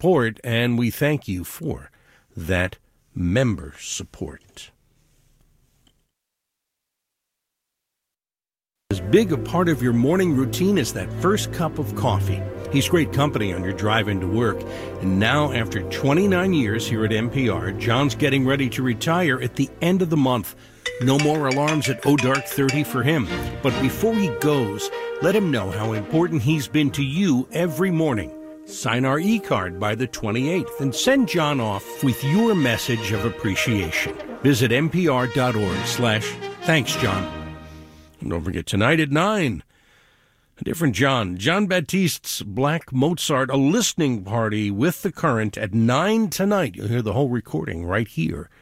support, and we thank you for that member support. As big a part of your morning routine as that first cup of coffee. He's great company on your drive into work. And now, after 29 years here at NPR, John's getting ready to retire at the end of the month. No more alarms at dark 30 for him. But before he goes, let him know how important he's been to you every morning. Sign our e-card by the 28th and send John off with your message of appreciation. Visit npr.org/thanks, John. And don't forget, tonight at 9, a different John Baptiste's Black Mozart, a listening party with The Current at 9 tonight. You'll hear the whole recording right here